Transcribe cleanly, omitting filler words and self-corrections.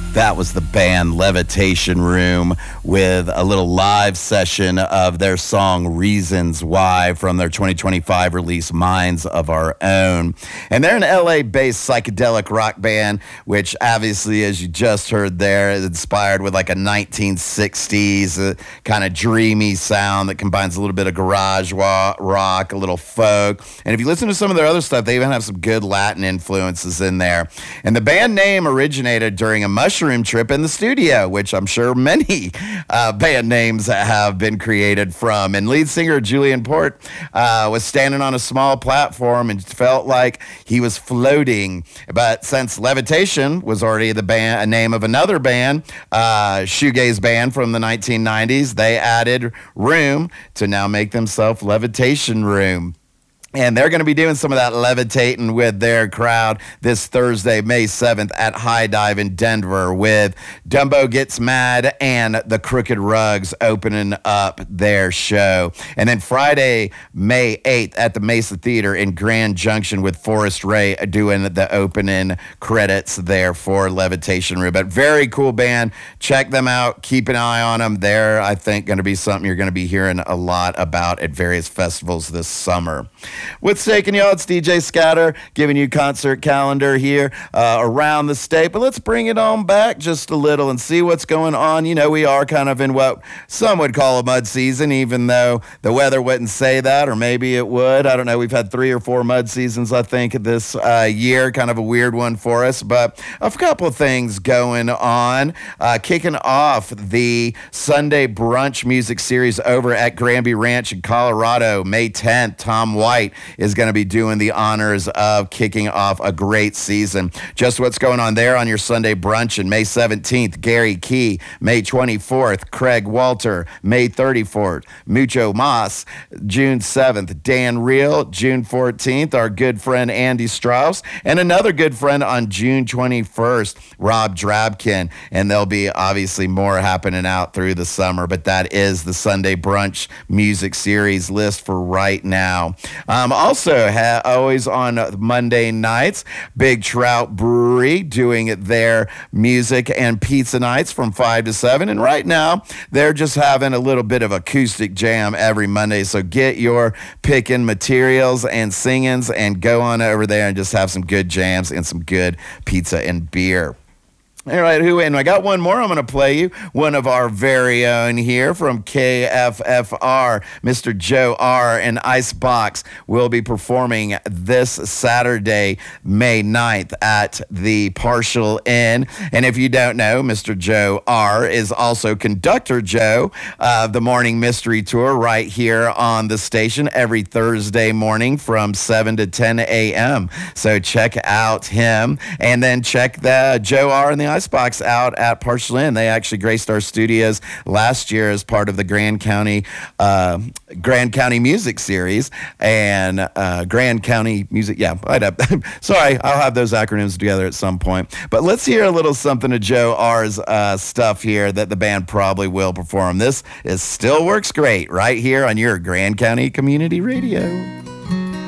That was the band Levitation Room with a little live session of their song Reasons Why from their 2025 release Minds of Our Own. And they're an LA-based psychedelic rock band, which obviously, as you just heard there, is inspired with like a 1960s kind of dreamy sound that combines a little bit of garage rock, a little folk. And if you listen to some of their other stuff, they even have some good Latin influences in there. And the band name originated during a mushroom trip in the studio, which I'm sure many band names have been created from. And lead singer Julian Port was standing on a small platform and felt like he was floating. But since Levitation was already the name of another band, shoegaze band from the 1990s, they added Room to now make themselves Levitation Room. And they're going to be doing some of that levitating with their crowd this Thursday, May 7th at High Dive in Denver with Dumbo Gets Mad and the Crooked Rugs opening up their show. And then Friday, May 8th at the Mesa Theater in Grand Junction with Forrest Ray doing the opening credits there for Levitation Room. But very cool band. Check them out. Keep an eye on them. They're, I think, going to be something you're going to be hearing a lot about at various festivals this summer. What's taking y'all? It's DJ Scatter giving you concert calendar here around the state. But let's bring it on back just a little and see what's going on. You know, we are kind of in what some would call a mud season, even though the weather wouldn't say that, or maybe it would. I don't know. We've had 3 or 4 mud seasons, I think, this year. Kind of a weird one for us. But a couple of things going on. Kicking off the Sunday brunch music series over at Granby Ranch in Colorado, May 10th. Tom White is going to be doing the honors of kicking off a great season. Just what's going on there on your Sunday brunch. And May 17th, Gary Key. May 24th, Craig Walter. May 34th, Mucho Mas. June 7th, Dan Reel. June 14th, our good friend Andy Strauss. And another good friend on June 21st, Rob Drabkin. And there'll be obviously more happening out through the summer, but that is the Sunday brunch music series list for right now. Also, always on Monday nights, Big Trout Brewery doing their music and pizza nights from 5 to 7. And right now, they're just having a little bit of acoustic jam every Monday. So get your picking materials and singings and go on over there and just have some good jams and some good pizza and beer. All right, and I got one more I'm going to play you. One of our very own here from KFFR, Mr. Joe R. and Icebox will be performing this Saturday, May 9th at the Partial Inn. And if you don't know, Mr. Joe R. is also Conductor Joe of the Morning Mystery Tour right here on the station every Thursday morning from 7 to 10 a.m. So check out him, and then check the Joe R. and the Icebox out at Partial Inn. They actually graced our studios last year as part of the Grand County Music Series and Grand County Music. Yeah, sorry, I'll have those acronyms together at some point. But let's hear a little something of Joe R's stuff here that the band probably will perform. This is Still Works Great right here on your Grand County Community Radio.